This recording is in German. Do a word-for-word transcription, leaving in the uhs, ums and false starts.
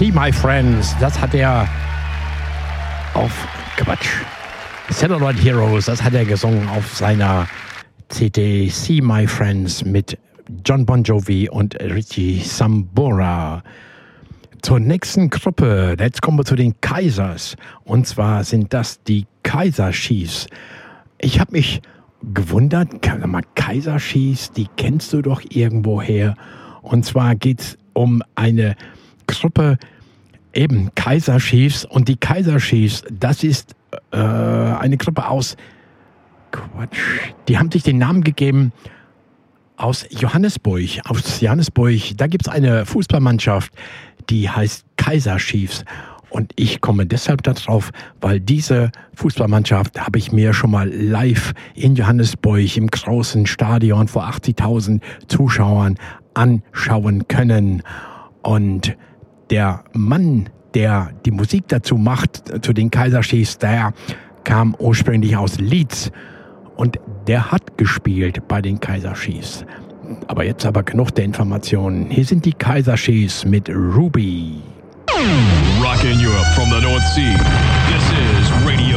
See My Friends, das hat er auf, Quatsch, Satellite Heroes, das hat er gesungen auf seiner C D See My Friends mit John Bon Jovi und Richie Sambora. Zur nächsten Gruppe, jetzt kommen wir zu den Kaisers. Und zwar sind das die Kaiser Chiefs. Ich habe mich gewundert, sag mal, Kaiser Chiefs, die kennst du doch irgendwoher. Und zwar geht es um eine Gruppe, eben Kaiser Chiefs. Und die Kaiser Chiefs, das ist äh, eine Gruppe aus, Quatsch, die haben sich den Namen gegeben aus Johannesburg. Aus Johannesburg, da gibt es eine Fußballmannschaft, die heißt Kaiser Chiefs. Und ich komme deshalb darauf, weil diese Fußballmannschaft habe ich mir schon mal live in Johannesburg im großen Stadion vor achtzigtausend Zuschauern anschauen können. Und der Mann, der die Musik dazu macht, zu den Kaiser Chiefs, der kam ursprünglich aus Leeds und der hat gespielt bei den Kaiser Chiefs. Aber jetzt aber genug der Informationen. Hier sind die Kaiser Chiefs mit Ruby. Rockin' Europe from the North Sea. This is Radio